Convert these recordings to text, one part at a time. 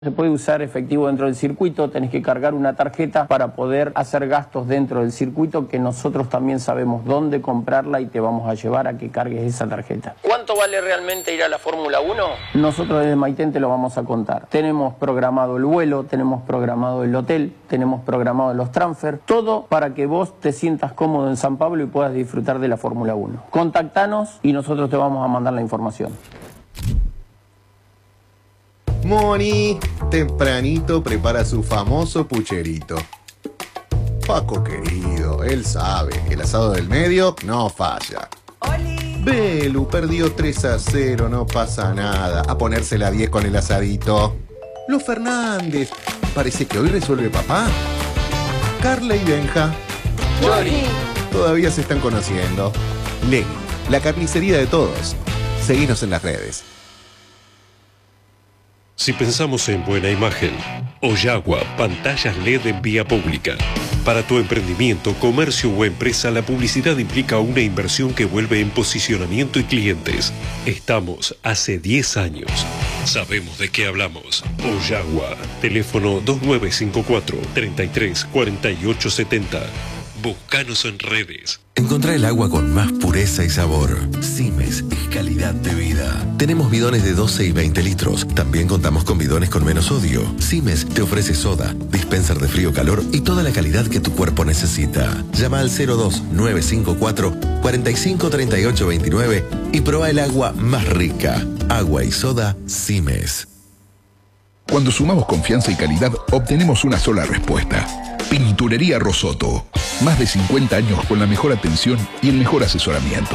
Se puede usar efectivo dentro del circuito, tenés que cargar una tarjeta para poder hacer gastos dentro del circuito, que nosotros también sabemos dónde comprarla y te vamos a llevar a que cargues esa tarjeta. ¿Cuánto vale realmente ir a la Fórmula 1? Nosotros desde Maitén te lo vamos a contar. Tenemos programado el vuelo, tenemos programado el hotel, tenemos programado los transfer, todo para que vos te sientas cómodo en San Pablo y puedas disfrutar de la Fórmula 1. Contactanos y nosotros te vamos a mandar la información. Moni, tempranito prepara su famoso pucherito. Paco querido, él sabe que el asado del medio no falla. ¡Oli! Belu perdió 3-0, no pasa nada. A ponerse la 10 con el asadito. Los Fernández, parece que hoy resuelve papá. Carla y Benja, ¡Oli! todavía se están conociendo. Leni, la carnicería de todos. Seguinos en las redes. Si pensamos en buena imagen, Oyagua, pantallas LED en vía pública. Para tu emprendimiento, comercio o empresa, la publicidad implica una inversión que vuelve en posicionamiento y clientes. Estamos hace 10 años. Sabemos de qué hablamos. Oyagua, teléfono 2954-334870. Búscanos en redes. Encontrá el agua con más pureza y sabor. Simes es calidad de vida. Tenemos bidones de 12 y 20 litros. También contamos con bidones con menos sodio. Simes te ofrece soda, dispenser de frío-calor y toda la calidad que tu cuerpo necesita. Llama al 02-954-453829 y prueba el agua más rica. Agua y soda Simes. Cuando sumamos confianza y calidad, obtenemos una sola respuesta. Pinturería Rosoto. Más de 50 años con la mejor atención y el mejor asesoramiento.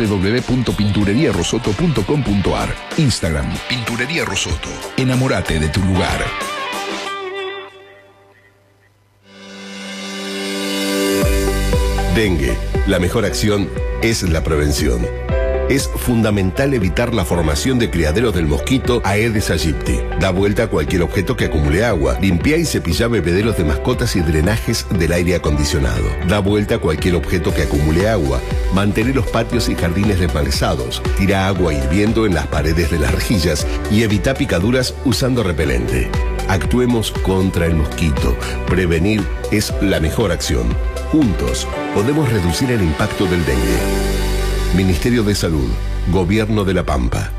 www.pintureriarosoto.com.ar. Instagram, Pinturería Rosoto. Enamórate de tu lugar. Dengue. La mejor acción es la prevención. Es fundamental evitar la formación de criaderos del mosquito Aedes aegypti. Da vuelta a cualquier objeto que acumule agua. Limpia y cepilla bebederos de mascotas y drenajes del aire acondicionado. Da vuelta a cualquier objeto que acumule agua. Mantén los patios y jardines desmalezados. Tira agua hirviendo en las paredes de las rejillas y evita picaduras usando repelente. Actuemos contra el mosquito. Prevenir es la mejor acción. Juntos podemos reducir el impacto del dengue. Ministerio de Salud, Gobierno de La Pampa.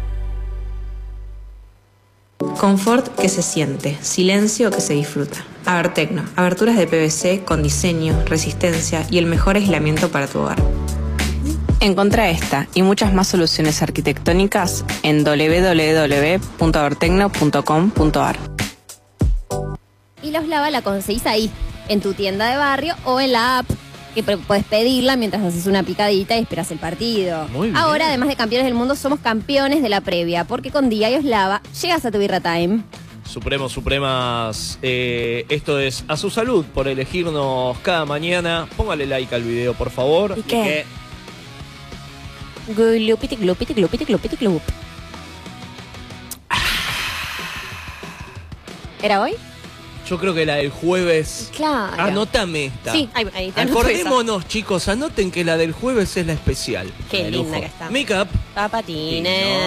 Confort que se siente, silencio que se disfruta. Abertecno, aberturas de PVC con diseño, resistencia y el mejor aislamiento para tu hogar. Encontrá esta y muchas más soluciones arquitectónicas en www.abertecno.com.ar. Y la Oslava la conseguís ahí, en tu tienda de barrio o en la app, que puedes pedirla mientras haces una picadita y esperas el partido. Muy bien. Ahora, además de campeones del mundo, somos campeones de la previa, porque con Día y Oslava llegas a tu birra time. Supremos, supremas, esto es a su salud por elegirnos cada mañana. Póngale like al video, por favor. ¿Y qué? Glupiti, glupiti, glupiti, glupiti, glup. ¿Era hoy? Yo creo que la del jueves. Claro. Anótame esta. Sí, ahí te anoto Acordémonos, chicos, anoten que la del jueves es la especial. Qué de linda lujo. que está. Make up. Papatines.